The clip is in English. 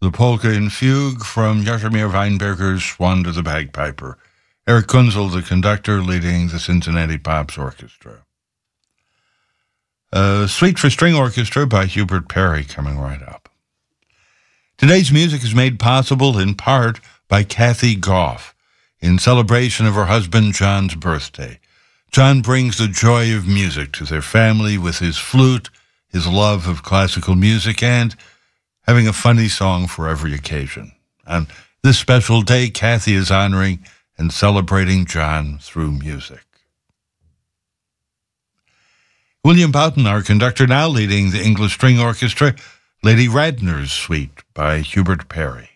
The polka in fugue from Jaromir Weinberger's Swan to the Bagpiper. Eric Kunzel, the conductor, leading the Cincinnati Pops Orchestra. Suite for String Orchestra by Hubert Perry coming right up. Today's music is made possible in part by Kathy Goff in celebration of her husband John's birthday. John brings the joy of music to their family with his flute, his love of classical music, and having a funny song for every occasion. On this special day, Kathy is honoring and celebrating John through music. William Boughton, our conductor, now leading the English String Orchestra, Lady Radner's Suite by Hubert Perry.